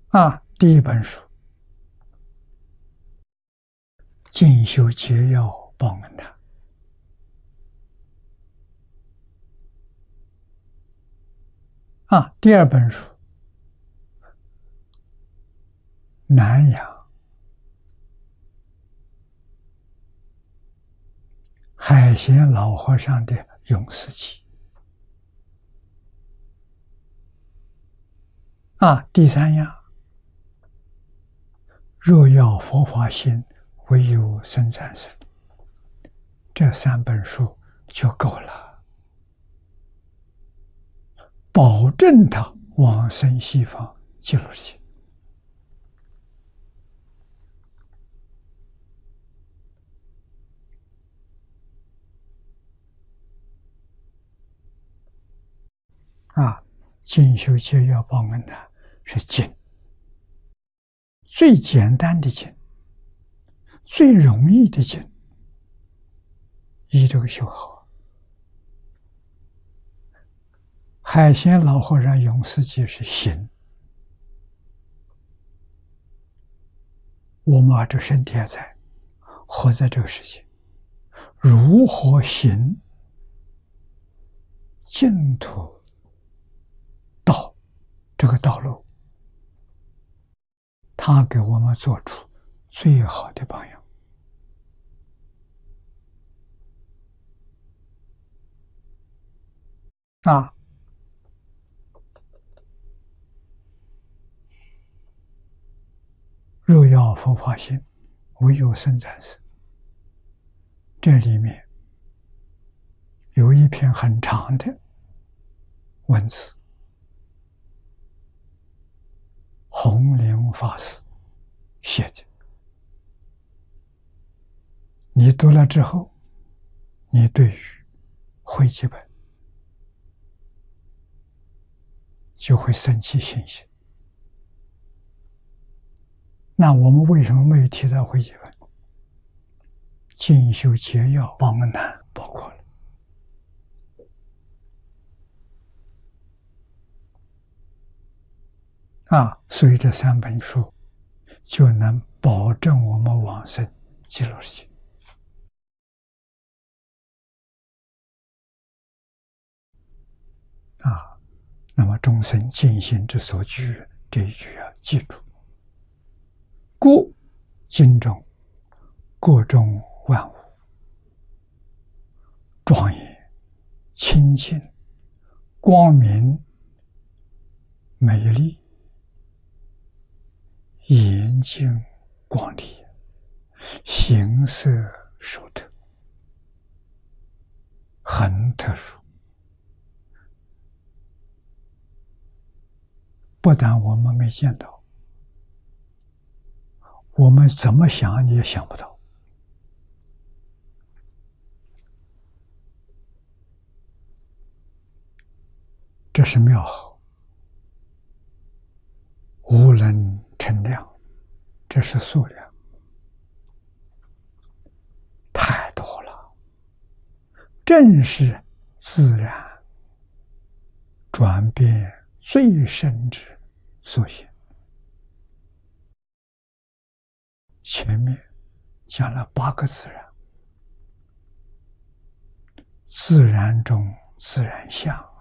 第一本书进修节要报恩谈。第二本书南阳海贤老和尚的咏思集。第三样，若要佛法心，唯有僧赞僧。这三本书就够了，保证他往生西方极乐世界。进修节要报恩谈是经，最简单的经，最容易的经，依这个修好。海贤老和尚咏思集是行，我们把这身体还在，活在这个世界，如何行净土道这个道路，他给我们做出最好的榜样。若要佛法心，唯有僧赞僧。这里面有一篇很长的文字，弘灵法师写的。你读了之后，你对于汇集本就会生起信心。那我们为什么没有提到汇集本？进修节要报恩谈包括了。所以这三本书就能保证我们往生极乐世界。那么众生尽心之所居，这一句要记住。故经中各种万物，庄严清净光明美丽，严净光丽，形色殊特，很特殊。不但我们没见到，我们怎么想也想不到。这是妙好，无能称量，这是数量，太多了，正是自然转变最深之所显。前面讲了8个自然，自然中自然相，